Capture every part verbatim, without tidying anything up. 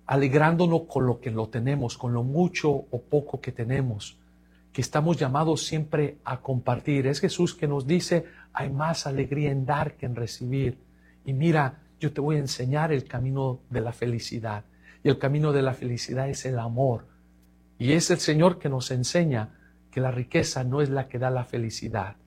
alegrándonos con lo que lo tenemos, con lo mucho o poco que tenemos, que estamos llamados siempre a compartir. Es Jesús que nos dice, hay más alegría en dar que en recibir. Y mira, yo te voy a enseñar el camino de la felicidad. Y el camino de la felicidad es el amor. Y es el Señor que nos enseña que la riqueza no es la que da la felicidad.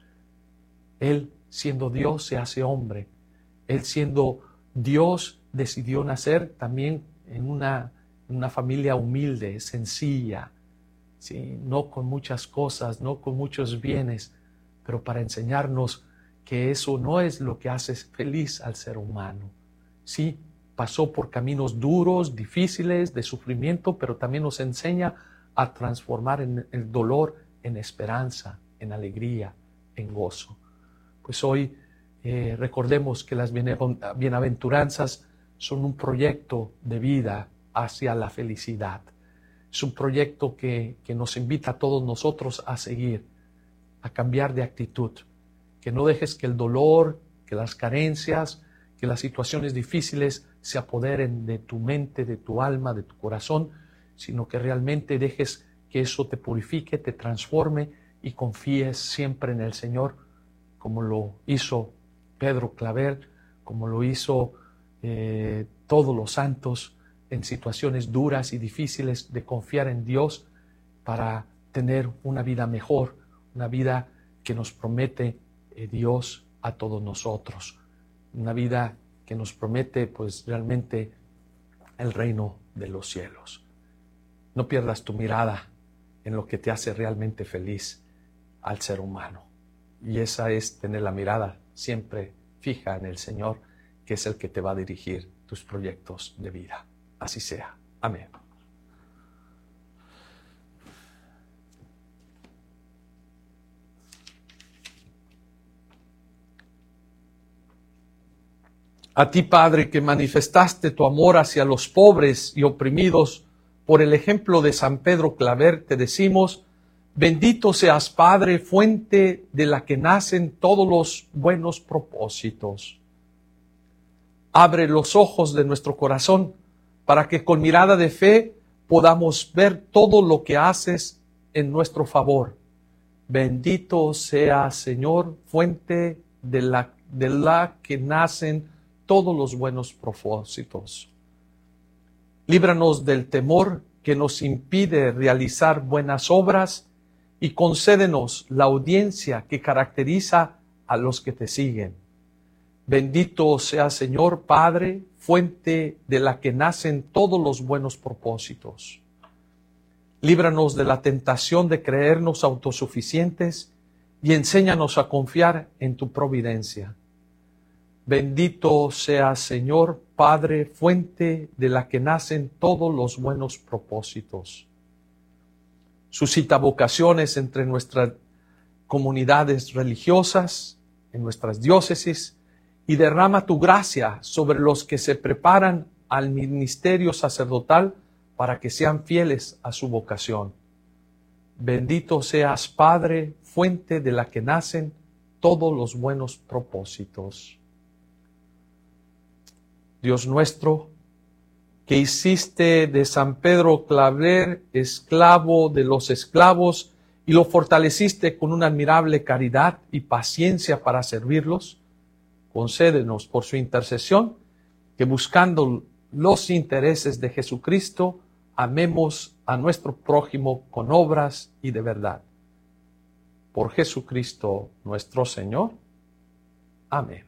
Él, siendo Dios, se hace hombre. Él, siendo Dios, decidió nacer también en una, en una familia humilde, sencilla, ¿sí? No con muchas cosas, no con muchos bienes, pero para enseñarnos que eso no es lo que hace feliz al ser humano. Sí, pasó por caminos duros, difíciles, de sufrimiento, pero también nos enseña a transformar en el dolor en esperanza, en alegría, en gozo. Pues hoy eh, recordemos que las bienaventuranzas son un proyecto de vida hacia la felicidad. Es un proyecto que, que nos invita a todos nosotros a seguir, a cambiar de actitud. Que no dejes que el dolor, que las carencias, que las situaciones difíciles se apoderen de tu mente, de tu alma, de tu corazón, sino que realmente dejes que eso te purifique, te transforme y confíes siempre en el Señor, como lo hizo Pedro Claver, como lo hizo eh, todos los santos en situaciones duras y difíciles, de confiar en Dios para tener una vida mejor, una vida que nos promete eh, Dios a todos nosotros, una vida que nos promete pues realmente el reino de los cielos. No pierdas tu mirada en lo que te hace realmente feliz al ser humano. Y esa es tener la mirada siempre fija en el Señor, que es el que te va a dirigir tus proyectos de vida. Así sea. Amén. A ti, Padre, que manifestaste tu amor hacia los pobres y oprimidos por el ejemplo de San Pedro Claver, te decimos, bendito seas, Padre, fuente de la que nacen todos los buenos propósitos. Abre los ojos de nuestro corazón para que con mirada de fe podamos ver todo lo que haces en nuestro favor. Bendito sea, Señor, fuente de la, de la que nacen todos los buenos propósitos. Líbranos del temor que nos impide realizar buenas obras y concédenos la audiencia que caracteriza a los que te siguen. Bendito sea, Señor Padre, fuente de la que nacen todos los buenos propósitos. Líbranos de la tentación de creernos autosuficientes y enséñanos a confiar en tu providencia. Bendito sea, Señor Padre, fuente de la que nacen todos los buenos propósitos. Suscita vocaciones entre nuestras comunidades religiosas, en nuestras diócesis, y derrama tu gracia sobre los que se preparan al ministerio sacerdotal para que sean fieles a su vocación. Bendito seas, Padre, fuente de la que nacen todos los buenos propósitos. Dios nuestro, que hiciste de San Pedro Claver esclavo de los esclavos y lo fortaleciste con una admirable caridad y paciencia para servirlos, concédenos por su intercesión que buscando los intereses de Jesucristo amemos a nuestro prójimo con obras y de verdad. Por Jesucristo nuestro Señor. Amén.